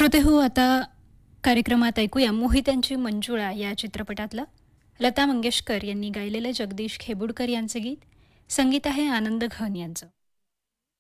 श्रोतेहो, आता कार्यक्रमात ऐकूया मोहित्यांची मंजुळा या चित्रपटातलं लता मंगेशकर यांनी गायलेलं जगदीश खेबुडकर यांचे गीत. संगीत आहे आनंद घन यांचं.